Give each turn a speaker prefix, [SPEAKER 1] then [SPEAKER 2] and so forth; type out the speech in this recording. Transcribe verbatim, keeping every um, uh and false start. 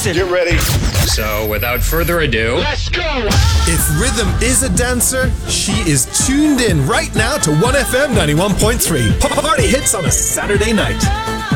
[SPEAKER 1] listen.
[SPEAKER 2] Get ready.
[SPEAKER 3] So, without further ado,
[SPEAKER 2] Let's go.
[SPEAKER 4] If rhythm is a dancer, she is tuned in right now to one F M ninety-one point three. Party hits on a Saturday night.